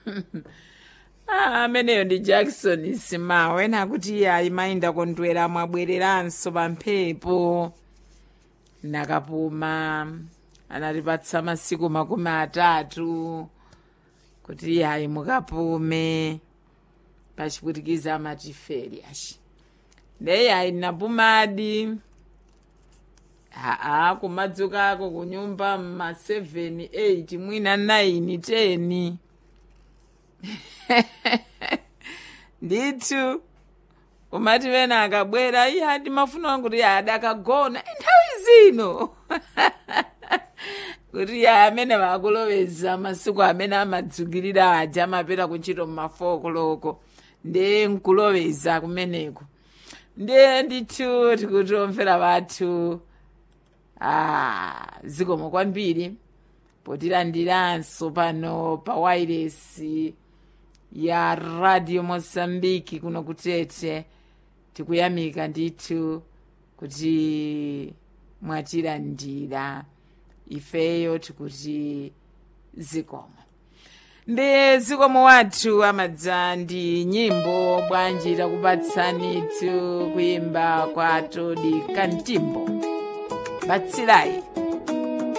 ameneyo ndi Jackson Simawe nakuti iye ayimayinda kondwera mwabwereranso pa mphepo nakapuma anatipatsa masiku 30 kuti iye ayi mukapume pachipwitikiza amatiferi ashi ndeye ayi napumadi kumadzukako kunyumba ma 7 8 mwina 9 10 ndithu umati wena akabwera iye ati mafuna wangu kuti adakagona nthawi zino kuti amene vakuloweza masiku amene amadzukirira aja amapita kuntchito m'mafokoloko ndiye nkuloweza kumeneko ndiye ndithu tikutomvera vathu zikomo kwambiri potilandiranso pano pa wireless ya Radio Mozambique kuno kutete tikuyamika ndithu kuti mwatilandira ifeyo tikuti zikomo ndi zikomo wathu amadza ndi nyimbo bwanji takupatsani tu kuyimba kwa Todi Kantimbo batsirai